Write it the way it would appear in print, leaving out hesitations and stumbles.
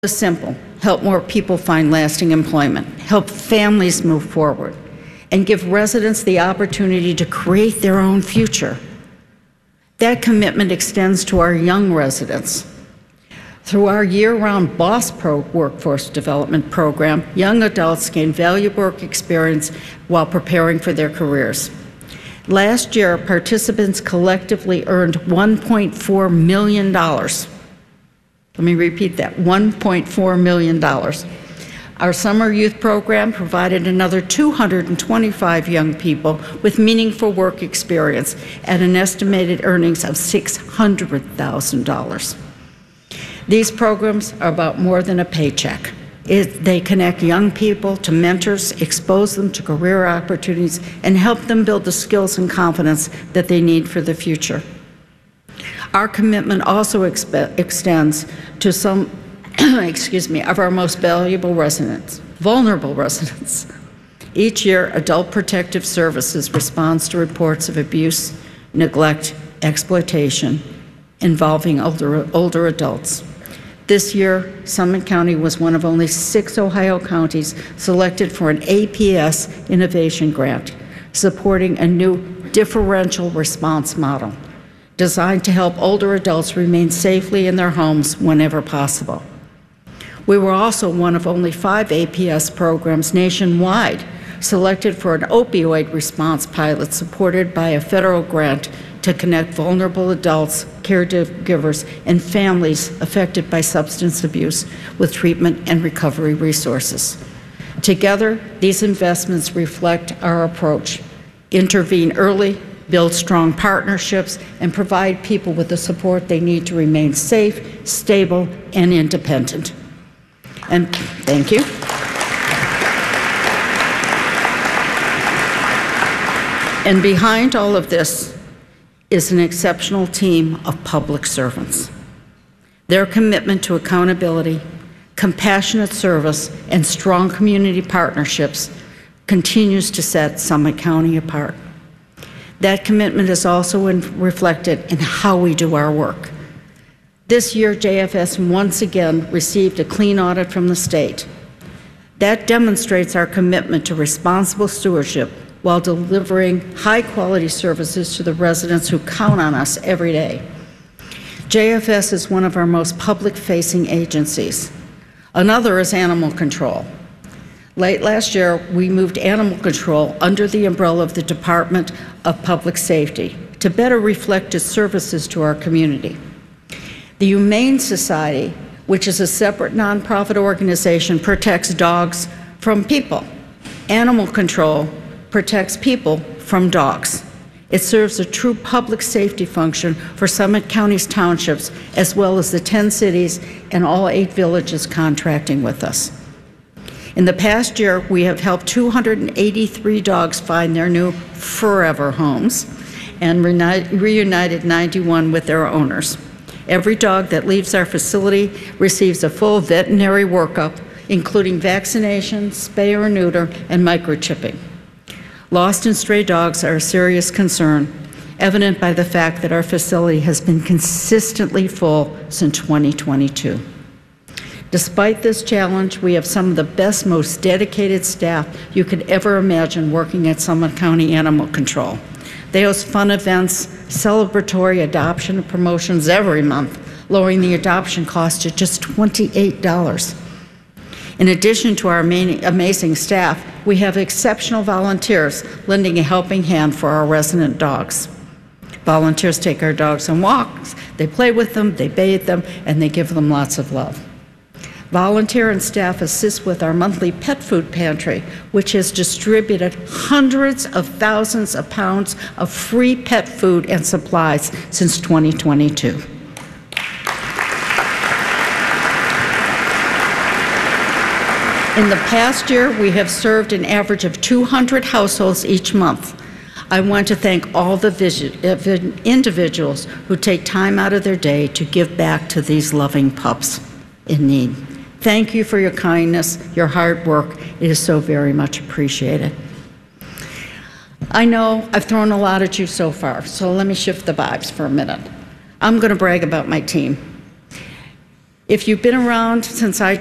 is simple: help more people find lasting employment, help families move forward, and give residents the opportunity to create their own future. That commitment extends to our young residents. Through our year-round BOSS workforce development program, young adults gain valuable work experience while preparing for their careers. Last year, participants collectively earned $1.4 million. Let me repeat that, $1.4 million. Our summer youth program provided another 225 young people with meaningful work experience at an estimated earnings of $600,000. These programs are about more than a paycheck. They connect young people to mentors, expose them to career opportunities, and help them build the skills and confidence that they need for the future. Our commitment also extends to some, of our most valuable residents, vulnerable residents. Each year, Adult Protective Services responds to reports of abuse, neglect, exploitation involving older adults. This year, Summit County was one of only 6 Ohio counties selected for an APS Innovation Grant, supporting a new differential response model designed to help older adults remain safely in their homes whenever possible. We were also one of only 5 APS programs nationwide selected for an opioid response pilot supported by a federal grant to connect vulnerable adults, caregivers, and families affected by substance abuse with treatment and recovery resources. Together, these investments reflect our approach: intervene early, build strong partnerships, and provide people with the support they need to remain safe, stable, and independent. And thank you. And behind all of this is an exceptional team of public servants. Their commitment to accountability, compassionate service, and strong community partnerships continues to set Summit County apart. That commitment is also reflected in how we do our work. This year, JFS once again received a clean audit from the state. That demonstrates our commitment to responsible stewardship while delivering high-quality services to the residents who count on us every day. JFS is one of our most public-facing agencies. Another is animal control. Late last year, we moved animal control under the umbrella of the Department of Public Safety to better reflect its services to our community. The Humane Society, which is a separate nonprofit organization, protects dogs from people. Animal control protects people from dogs. It serves a true public safety function for Summit County's townships, as well as the 10 cities and all 8 villages contracting with us. In the past year, we have helped 283 dogs find their new forever homes and reunited 91 with their owners. Every dog that leaves our facility receives a full veterinary workup, including vaccinations, spay or neuter, and microchipping. Lost and stray dogs are a serious concern, evident by the fact that our facility has been consistently full since 2022. Despite this challenge, we have some of the best, most dedicated staff you could ever imagine working at Summit County Animal Control. They host fun events, celebratory adoption and promotions every month, lowering the adoption cost to just $28. In addition to our amazing staff, we have exceptional volunteers lending a helping hand for our resident dogs. Volunteers take our dogs on walks, they play with them, they bathe them, and they give them lots of love. Volunteer and staff assist with our monthly pet food pantry, which has distributed hundreds of thousands of pounds of free pet food and supplies since 2022. In the past year, we have served an average of 200 households each month. I want to thank all the individuals who take time out of their day to give back to these loving pups in need. Thank you for your kindness, your hard work. It is so very much appreciated. I know I've thrown a lot at you so far, so let me shift the vibes for a minute. I'm going to brag about my team. If you've been around since I